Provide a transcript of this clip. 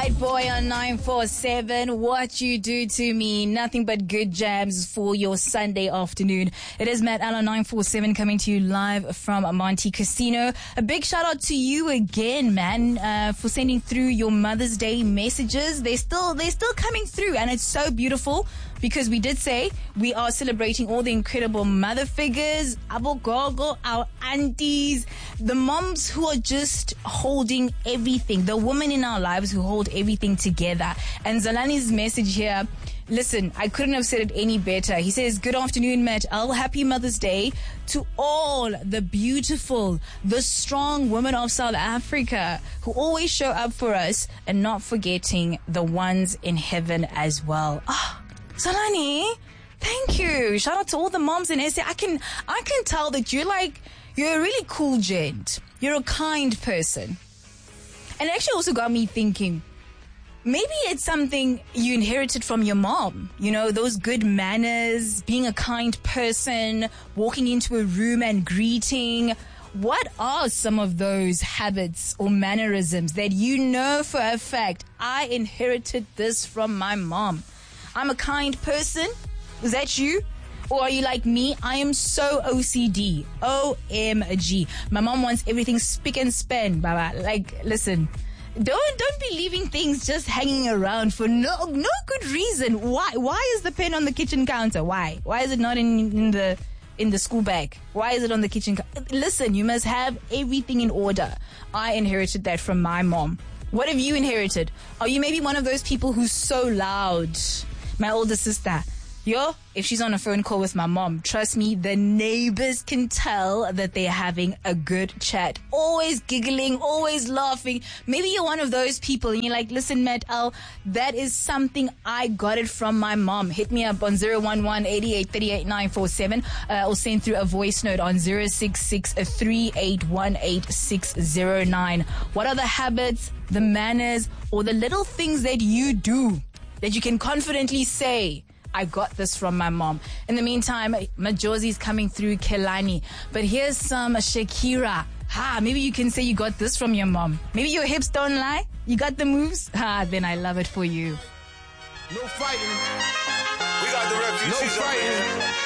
White Boy on 947. What you do to me, nothing but good jams for your Sunday afternoon. It is Matt Allen 947 coming to you live from Monte Casino. A big shout out to you again, man, for sending through your Mother's Day messages. They're still coming through, and it's so beautiful because we did say we are celebrating all the incredible mother figures, abogogo, our aunties, the moms who are just holding everything, the women in our lives who hold everything together. And Zalani's message here, listen, I couldn't have said it any better. He says, good afternoon, Matt L. Happy Mother's Day to all the beautiful, the strong women of South Africa who always show up for us, and not forgetting the ones in heaven as well. Zalani, thank you. Shout out to all the moms in SA. I can tell that you're a really cool gent. You're a kind person. And it actually also got me thinking, maybe it's something you inherited from your mom. You know, those good manners, being a kind person, walking into a room and greeting. What are some of those habits or mannerisms that you know for a fact, I inherited this from my mom? I'm a kind person. Is that you? Or are you like me? I am so OCD. OMG. My mom wants everything spick and span, Baba. Like, listen, don't be leaving things just hanging around for no good reason. Why is the pen on the kitchen counter? Why is it not in the school bag? Why is it on the kitchen counter? Listen, you must have everything in order. I inherited that from my mom. What have you inherited? Are you maybe one of those people who's so loud? My older sister, if she's on a phone call with my mom, trust me, the neighbors can tell that they're having a good chat. Always giggling, always laughing. Maybe you're one of those people and you're like, listen, Matt L, that is something I got it from my mom. Hit me up on 011-8838-947 or send through a voice note on 066-3818-609. What are the habits, the manners, or the little things that you do that you can confidently say, I got this from my mom? In the meantime, Majosi's coming through Kelani. But here's some Shakira. Maybe you can say you got this from your mom. Maybe your hips don't lie. You got the moves. Then I love it for you. No fighting. We got the refugees. No fighting.